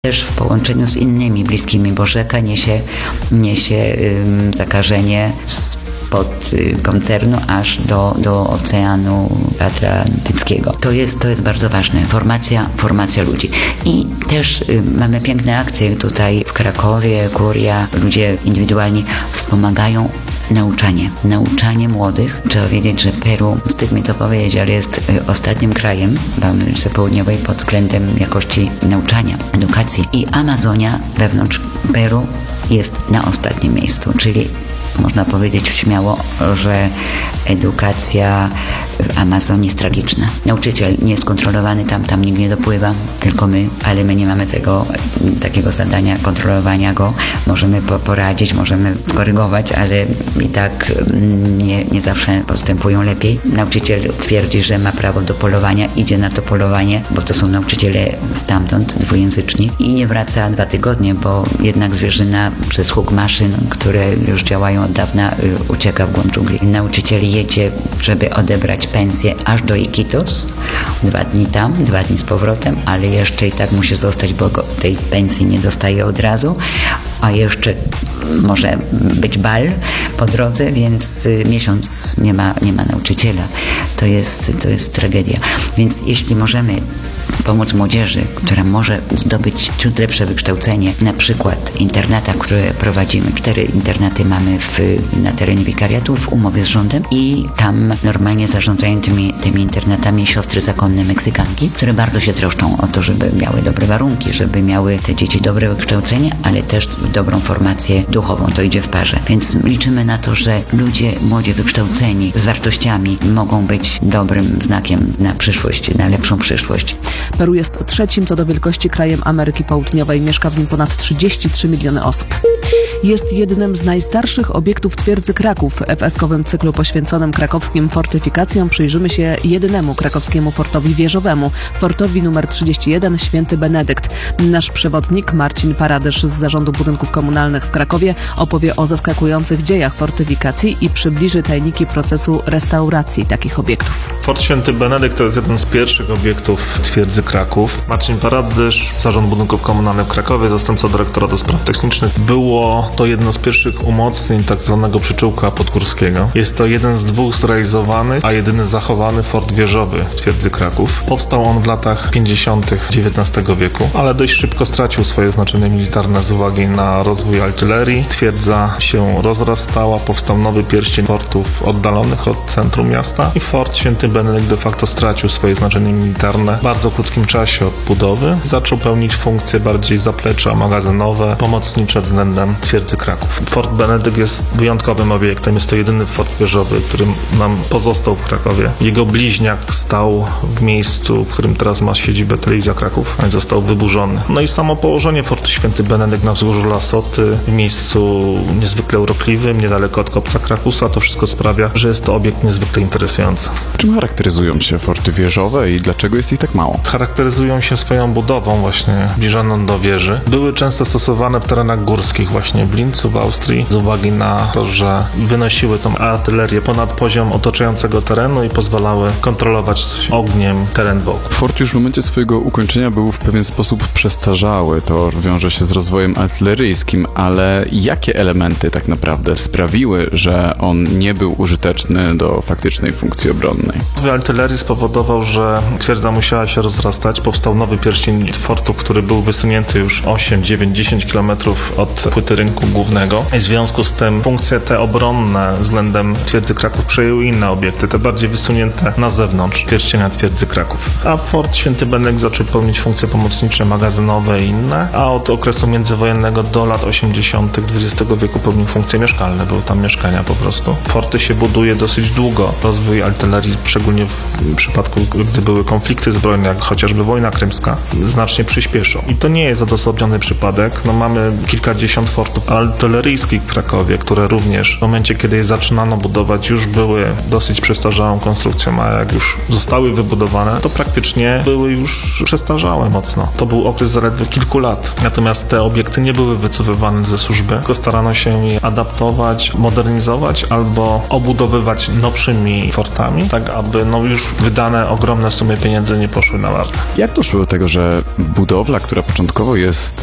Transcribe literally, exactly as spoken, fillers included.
Też w połączeniu z innymi bliskimi, bo rzeka niesie, niesie ym, zakażenie spod y, koncernu aż do, do Oceanu Atlantyckiego. To jest, to jest bardzo ważne. Formacja, formacja ludzi. I też y, mamy piękne akcje tutaj w Krakowie, Kuria, ludzie indywidualni wspomagają nauczanie. Nauczanie młodych. Trzeba wiedzieć, że Peru, wstyd mi to powiedzieć, ale jest y, ostatnim krajem w Ameryce Południowej pod względem jakości nauczania, edukacji. I Amazonia wewnątrz Peru jest na ostatnim miejscu, czyli można powiedzieć śmiało, że edukacja w Amazonii jest tragiczna. Nauczyciel nie jest kontrolowany, tam, tam nikt nie dopływa, tylko my, ale my nie mamy tego, takiego zadania kontrolowania go. Możemy po, poradzić, możemy skorygować, ale i tak nie, nie zawsze postępują lepiej. Nauczyciel twierdzi, że ma prawo do polowania, idzie na to polowanie, bo to są nauczyciele stamtąd, dwujęzyczni i nie wraca dwa tygodnie, bo jednak zwierzyna przez huk maszyn, które już działają od dawna, ucieka w głąb dżungli. Nauczyciel jedzie, żeby odebrać pensję aż do Iquitos, dwa dni tam, dwa dni z powrotem, ale jeszcze i tak musi zostać, bo go tej pensji nie dostaje od razu, a jeszcze może być bal po drodze, więc miesiąc nie ma, nie ma nauczyciela. To jest, to jest tragedia. Więc jeśli możemy pomóc młodzieży, która może zdobyć ciut lepsze wykształcenie, na przykład internata, które prowadzimy. Cztery internaty mamy w, na terenie wikariatu w umowie z rządem i tam normalnie zarządzają tymi, tymi internatami siostry zakonne Meksykanki, które bardzo się troszczą o to, żeby miały dobre warunki, żeby miały te dzieci dobre wykształcenie, ale też dobrą formację duchową. To idzie w parze. Więc liczymy na to, że ludzie młodzi, wykształceni, z wartościami mogą być dobrym znakiem na przyszłość, na lepszą przyszłość. Peru jest trzecim co do wielkości krajem Ameryki Południowej. Mieszka w nim ponad trzydzieści trzy miliony osób. Jest jednym z najstarszych obiektów twierdzy Kraków. W eskowym cyklu poświęconym krakowskim fortyfikacjom przyjrzymy się jedynemu krakowskiemu fortowi wieżowemu, fortowi numer trzydzieści jeden Święty Benedykt. Nasz przewodnik Marcin Paradysz z Zarządu Budynków Komunalnych w Krakowie opowie o zaskakujących dziejach fortyfikacji i przybliży tajniki procesu restauracji takich obiektów. Fort Święty Benedykt to jest jeden z pierwszych obiektów twierdzy Kraków. Marcin Paradysz, Zarząd Budynków Komunalnych w Krakowie, zastępca dyrektora do spraw technicznych. Było to jedno z pierwszych umocnień tak zwanego przyczółka podgórskiego. Jest to jeden z dwóch zrealizowanych, a jedyny zachowany fort wieżowy w twierdzy Kraków. Powstał on w latach pięćdziesiątych dziewiętnastego wieku, ale dość szybko stracił swoje znaczenie militarne z uwagi na rozwój artylerii. Twierdza się rozrastała, powstał nowy pierścień fortów oddalonych od centrum miasta i Fort Święty Benedykt de facto stracił swoje znaczenie militarne w bardzo krótkim czasie od budowy. Zaczął pełnić funkcje bardziej zaplecza magazynowe, pomocnicze względem twierdzy Kraków. Fort Benedykt jest wyjątkowym obiektem. Jest to jedyny fort wieżowy, który nam pozostał w Krakowie. Jego bliźniak stał w miejscu, w którym teraz ma siedzibę Telewizja Kraków, a został wyburzony. No i samo położenie Fortu Święty Benedykt na wzgórzu Lasoty, w miejscu niezwykle urokliwym, niedaleko od kopca Krakusa, to wszystko sprawia, że jest to obiekt niezwykle interesujący. Czym charakteryzują się forty wieżowe i dlaczego jest ich tak mało? Charakteryzują się swoją budową właśnie zbliżoną do wieży. Były często stosowane w terenach górskich, właśnie w Lincu, w Austrii, z uwagi na to, że wynosiły tą artylerię ponad poziom otaczającego terenu i pozwalały kontrolować ogniem teren wokół. Fort już w momencie swojego ukończenia był w pewien sposób przestarzały. To wiąże się z rozwojem artyleryjskim, ale jakie elementy tak naprawdę sprawiły, że on nie był użyteczny do faktycznej funkcji obronnej? Rozwój artylerii spowodował, że twierdza musiała się rozrastać. Powstał nowy pierścień fortów, który był wysunięty już osiem, dziewięć, dziesięć kilometrów od płyty rynku głównego. I w związku z tym funkcje te obronne względem twierdzy Kraków przejęły inne obiekty, te bardziej wysunięte na zewnątrz pierścienia twierdzy Kraków. A Fort Święty Benedykt zaczął pełnić funkcje pomocnicze, magazynowe i inne, a od okresu międzywojennego do lat osiemdziesiątych dwudziestego wieku pełnił funkcje mieszkalne, były tam mieszkania po prostu. Forty się buduje dosyć długo. Rozwój artylerii, szczególnie w przypadku, gdy były konflikty zbrojne, jak chociażby wojna krymska, znacznie przyspieszył. I to nie jest odosobniony przypadek. No, mamy kilkadziesiąt fortów zakładów artyleryjskich w Krakowie, które również w momencie, kiedy je zaczynano budować, już były dosyć przestarzałą konstrukcją, a jak już zostały wybudowane, to praktycznie były już przestarzałe mocno. To był okres zaledwie kilku lat. Natomiast te obiekty nie były wycofywane ze służby, tylko starano się je adaptować, modernizować albo obudowywać nowszymi fortami, tak aby no już wydane ogromne sumy pieniędzy nie poszły na marne. Jak doszło do tego, że budowla, która początkowo jest